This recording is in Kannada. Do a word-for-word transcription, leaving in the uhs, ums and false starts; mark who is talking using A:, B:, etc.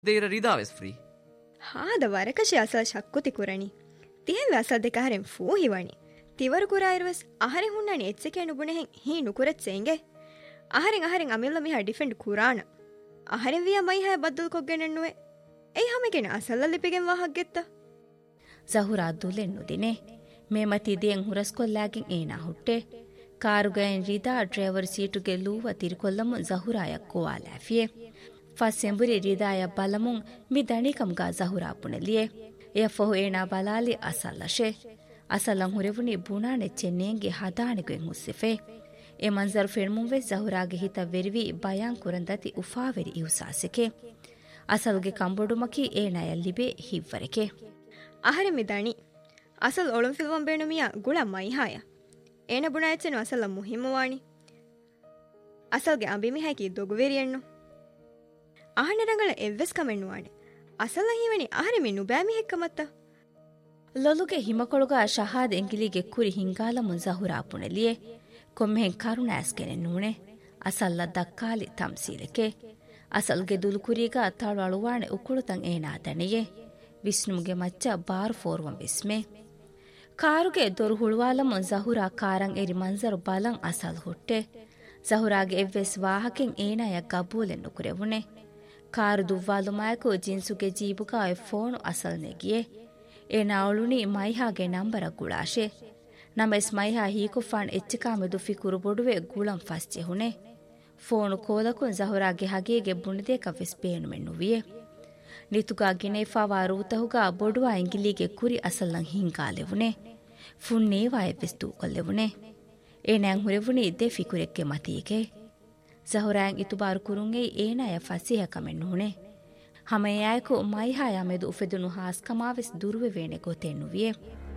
A: ದೇರ ರಿದಾವೆಸ್ ಫ್ರೀ
B: ಹಾದ ವರಕಶಿ ಅಸಲ ಶಕ್ಕುತಿ ಕುರಣಿ ತಿಹೆವೆ ಅಸಲ ದೆ ಕಹರೆಂ ಫೂ ಹಿವಣಿ ತಿವರು ಕುರಾಯಿರುವೆಸ್ ಅಹರೆ ಹುಣ್ಣಣಿ ಎಚ್ಚಕೆ ನುಬುಣೆ ಹೆಂ ಹೀ ನುಕುರೆತ್ ಸೆಂಗೆ ಅಹರೆಂ ಅಹರೆಂ ಅಮಿಲ್ಲ ಮಿಹ ಡಿಫೆಂಡ್ ಕುರಾಣ ಅಹರೆಂ ವಿಯ ಮೈ ಹಾಯ ಬದ್ದಲ್ ಕೊಗ್ಗೆನೆನ್ನುವೆ ಎೈ ಹಮೆಗೆನ ಅಸಲ ಲಿಪಿಗೆಂ ವಾಹಗ್ಗೆತ್ತ
C: ಜಹುರಾ ದುಲೆನ್ನು ದಿನೆ ಮೇಮತಿ ದಿಯಂ ಹುರಸ್ಕೊಲ್ಲಾಗಿಂ ಏನಾ ಹುಟ್ಟೆ ಕಾರುಗಯನ್ ರಿದಾ ಡ್ರೈವರ್ ಸೀಟುಗೆ ಲೂವ ತಿರಿಕೊಲ್ಲಮು ಜಹುರಾಯ ಕೋವಾಲಾಫಿಯೆ ಫಸ್ಸೆಂಬುರಿ ರಿದಾಯ ಬಲಮುಂ ಮಿ ದಣಿಕಂಗ ಜಹುರಾ ಪುಣಲಿಯೆ ಎಫಹು ಏನಾ ಬಲಾಲಿ ಅಸಲ್ಲಶೆ ಅಸಲಂ ಹುರೆವುನಿ ಬುಣಾಣೆ ಚೆನ್ನೇಂಗೆ ಹದಾಣಿಗೆಂ ಹುಸ್ಸಿಫೆ ಎ ಮಂಜರ್ ಫೆಣ್ಮುಂವೆ ಜಹುರಾಗೆ ಹಿತ ವೆರಿವಿ ಬಯಾನ್ ಕುರಂದತಿ ಉಫಾವೆರಿ ಇಹುಸಾಸಿಕೆ ಅಸಲ್ಗೆ ಕಂಬೊಡುಮಕಿ ಏನಾಯ ಲಿಬೆ ಹಿವ್ವರೆಕೆ
B: ಅಹರೆ ಮಿದಾಣಿ ಅಸಲ್ ಒಳಂ ಫಿಲ್ವಂ ಬೇಣುಮಿಯ ಗುಳ ಮೈಹಾಯ ಏನ ಬುಣಾಯಚ್ಚೆನು ಅಸಲ ಮುಹಿಮವಾಣಿ ಅಸಲ್ಗೆ ಅಂಬಿಮಿಹಾಕಿ ದೊಗುವೆರಿಯಣ್ಣು ಆಹನೆ ರಂಗಳ ಎವ್ವೆಸ್ ಕಮೆಣ್ಣುವಾಣೆ ಅಸಲ ಹೀವಣಿ ಅಹರೆ ಮಿ ನುಬෑಮಿ ಹೆಕ್ಕಮತ್ತ
C: ಲೊಲುಗೆ ಹಿಮಕೊಳುಗ ಶಹಾದ್ ಎಂಗಿಲಿಗೆ ಕುರಿ ಹಿಂಗಾಲ ಮುಂಜಹುರಾ ಪುಣಲಿಯೆ ಕೊಮ್ಮೆಹೆಂ ಕರುಣಾಸ್ಕೆನೆ ನೂಣೆ ಅಸಲ್ಲ ದಕ್ಕಾಲಿ ತಮ್ಸೀಲೆಕೆ ಅಸಲ್ಗೆ ದುಲುಕುರಿಗ ಅತ್ತಾಳು ಅಳುವಾಣೆ ಉಕುಳುತಂ ಏನಾ ದಣಿಯೆ ವಿಷ್ಣುಗೆ ಮಚ್ಚ ಬಾರು ಫೋರ್ವಂ ಬಿಸ್ಮೆ ಕಾರುಗೆ ದೊರು ಹುಳುವಾಲಮು ಜಹುರಾ ಕಾರಂ ಎರಿ ಮಂಜರು ಬಲಂ ಅಸಲ್ ಹುಟ್ಟೆ ಜಹುರಾಗೆ ಎವ್ವೆಸ್ ವಾಹಕೆಂ ಏನಾಯ ಗಬೂಲೆನ್ನು ಕುರೆವುಣೆ ಕಾರು ದುವ್ವಾಲುಮಾಯಕು ಜಿನ್ಸುಗೆ ಜೀಬುಗ ಎ ಫೋನು ಅಸಲ್ ನೆಗಿಯೆ ಏನಾ ಅವಳುನಿ ಮೈಹಾಗೆ ನಂಬರ ಗುಳಾಶೆ ನಮೆಸ್ ಮೈಹಾ ಹೀಕುಫಾಣ್ ಎಚ್ಚಿಕಾಮೆದು ಫಿಕುರು ಬೊಡುವೆ ಗುಳಂ ಫಸ್ಚೆ ಹುಣೆ ಫೋನು ಕೋಲಕು ಜಹುರಾಗೆ ಹಗೇಗೆ ಬುಣಿದೇಕ ವೆಸ್ ಬೇಣುಮೆನ್ನುವಿಯೆ ನಿತುಗಾ ಗಿನೇಫಾವಾ ರೂತಹುಗಾ ಬೊಡುವಾ ಎಂಗಿಲಿಗೆ ಕುರಿ ಅಸಲ್ಲಂ ಹಿಂಗಾಲೆವುನೆ ಫುಣ್ಣೇವಾ ಎವ್ವೆಸ್ ತೂಕೊಲ್ಲೆವುನೆ ಏನಾಯಂ ಹುರೆವುನಿ ದೆ ಫಿಕುರೆಕ್ಕೆ ಮತೀಗೆ ಜಹುರಾಯಂ ಇತುಬಾರು ಕುರುಂಗೈ ಏನಾಯ ಫಸಿಹ ಕಮೆನ್ನುಹುಣೆ ಹಮೆಯಾಯಕು ಮೈಹಾಯ ಮೆದು ಉಫೆದುನು ಹಾಸ್ಕಮಾವೆಸ್ ದುರುವೆ ವೇಣೆ ಗೊತೆನ್ನುವಿಯೆ